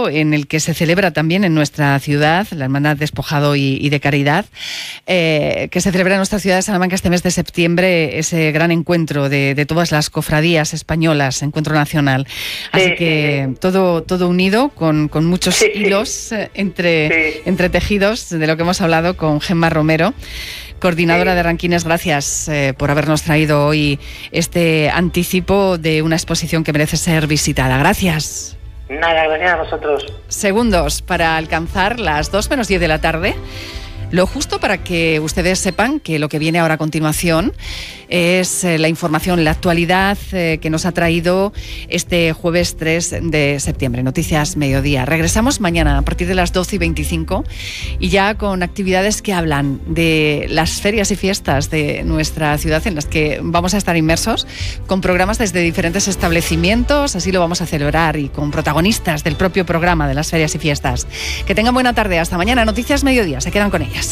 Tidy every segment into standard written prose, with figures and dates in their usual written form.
anticipo en el que se celebra también en nuestra ciudad, la Hermandad Despojado y de Caridad, que se celebra en nuestra ciudad de Salamanca este mes de septiembre, ese gran encuentro de todas las cofradías españolas, encuentro nacional. Así que todo unido, con muchos hilos entretejidos de lo que hemos hablado con Gemma Romero, coordinadora de Ranquines. Gracias por habernos traído hoy este anticipo de una exposición que merece ser visitada. Gracias. Nada, gracias a vosotros. Segundos para alcanzar las 2 menos 10 de la tarde. Lo justo para que ustedes sepan que lo que viene ahora a continuación es la información, la actualidad que nos ha traído este jueves 3 de septiembre. Noticias Mediodía. Regresamos mañana a partir de las 12:25 y ya con actividades que hablan de las ferias y fiestas de nuestra ciudad en las que vamos a estar inmersos, con programas desde diferentes establecimientos. Así lo vamos a celebrar y con protagonistas del propio programa de las ferias y fiestas. Que tengan buena tarde. Hasta mañana. Noticias Mediodía. Se quedan con ellas.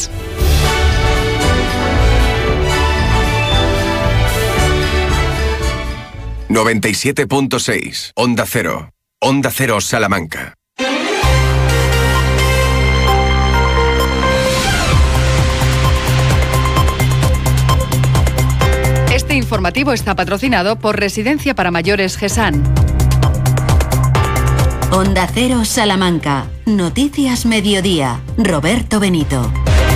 97.6 Onda Cero. Onda Cero Salamanca. Este informativo está patrocinado por Residencia para Mayores GESAN. Onda Cero Salamanca. Noticias Mediodía. Roberto Benito.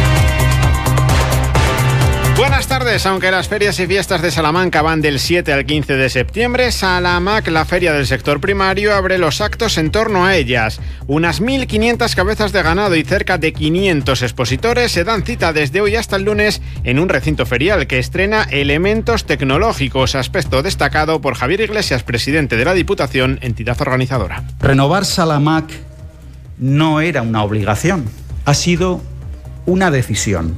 Buenas tardes. Aunque las ferias y fiestas de Salamanca van del 7 al 15 de septiembre, Salamac, la feria del sector primario, abre los actos en torno a ellas. Unas 1.500 cabezas de ganado y cerca de 500 expositores se dan cita desde hoy hasta el lunes en un recinto ferial que estrena elementos tecnológicos, aspecto destacado por Javier Iglesias, presidente de la Diputación, entidad organizadora. Renovar Salamac no era una obligación, ha sido una decisión.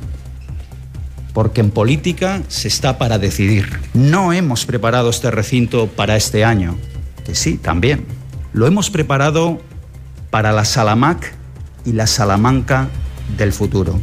Porque en política se está para decidir. No hemos preparado este recinto para este año, que sí, también. Lo hemos preparado para la Salamac y la Salamanca del futuro.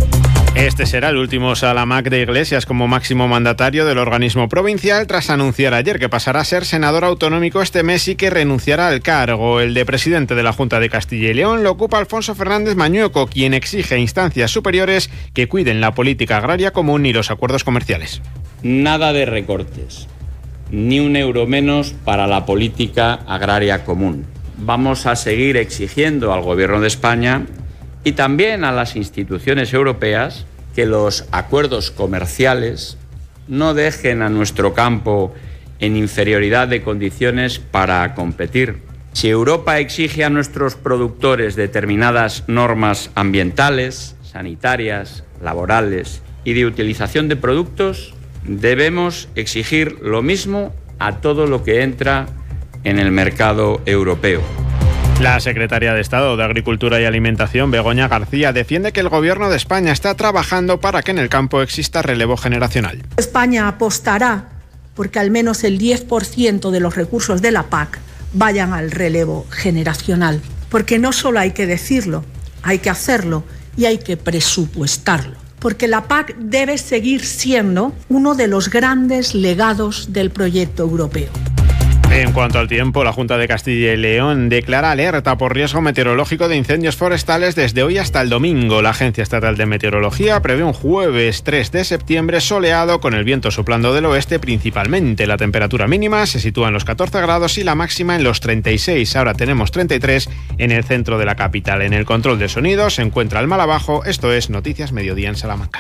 Este será el último Salamac de Iglesias como máximo mandatario del organismo provincial, tras anunciar ayer que pasará a ser senador autonómico este mes y que renunciará al cargo. El de presidente de la Junta de Castilla y León lo ocupa Alfonso Fernández Mañueco, quien exige a instancias superiores que cuiden la política agraria común y los acuerdos comerciales. Nada de recortes, ni un euro menos para la política agraria común. Vamos a seguir exigiendo al Gobierno de España y también a las instituciones europeas que los acuerdos comerciales no dejen a nuestro campo en inferioridad de condiciones para competir. Si Europa exige a nuestros productores determinadas normas ambientales, sanitarias, laborales y de utilización de productos, debemos exigir lo mismo a todo lo que entra en el mercado europeo. La secretaria de Estado de Agricultura y Alimentación, Begoña García, defiende que el Gobierno de España está trabajando para que en el campo exista relevo generacional. España apostará porque al menos el 10% de los recursos de la PAC vayan al relevo generacional. Porque no solo hay que decirlo, hay que hacerlo y hay que presupuestarlo. Porque la PAC debe seguir siendo uno de los grandes legados del proyecto europeo. En cuanto al tiempo, la Junta de Castilla y León declara alerta por riesgo meteorológico de incendios forestales desde hoy hasta el domingo. La Agencia Estatal de Meteorología prevé un jueves 3 de septiembre soleado con el viento soplando del oeste principalmente. La temperatura mínima se sitúa en los 14 grados y la máxima en los 36. Ahora tenemos 33 en el centro de la capital. En el control de sonido se encuentra el Malabajo. Esto es Noticias Mediodía en Salamanca.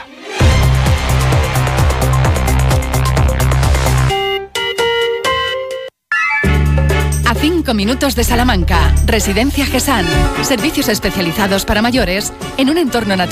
A 5 minutos de Salamanca, Residencia GESAN. Servicios especializados para mayores en un entorno natural.